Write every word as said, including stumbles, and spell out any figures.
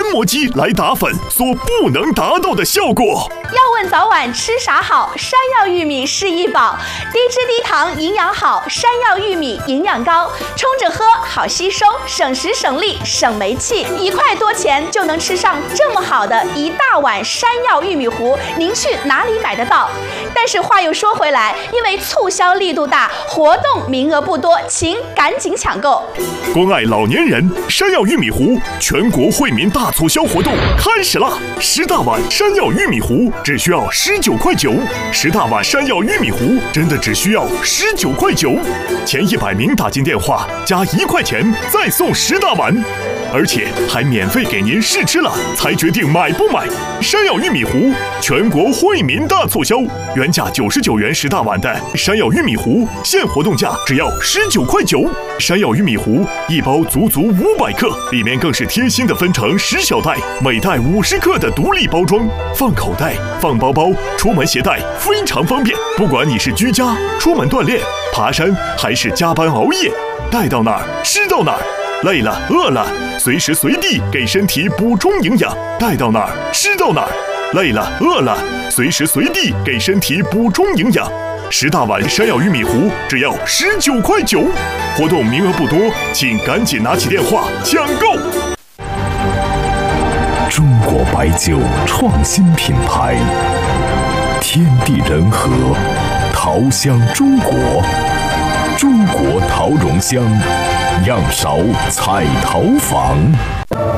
磨机来打粉所不能达到的效果。 要问早晚吃啥好，山药玉米是一宝，低脂低糖营养好，山药玉米营养高，冲着喝好吸收，省时省力省煤气，一块多钱就能吃上这么好的一大碗山药玉米糊，您去哪里买得到？但是话又说回来，因为促销力度大，活动名额不多，请赶紧抢购。 关爱老年人，山药玉米糊全国惠民大促销活动开始啦！十大碗山药玉米糊只需要十九块九，十大碗山药玉米糊真的只需要十九块九，前一百名打进电话加一块钱再送十大碗，而且还免费给您试吃了才决定买不买。山药玉米糊全国惠民大促销，原价九十九元十大碗的山药玉米糊，现活动价只要十九块九。山药玉米糊一包足足五百克，里面更是贴心的分成十小袋，每袋五十克的独立包装，放口袋、放包包，出门携带非常方便。不管你是居家、出门锻炼、爬山，还是加班熬夜，带到哪儿吃到哪儿。累了饿了，随时随地给身体补充营养，带到哪儿吃到哪儿。累了饿了，随时随地给身体补充营养。十大碗山药玉米糊只要十九块九，活动名额不多，请赶紧拿起电话抢购。 中国白酒创新品牌，天地人和，桃香中国，中国桃蓉香，样勺彩桃坊。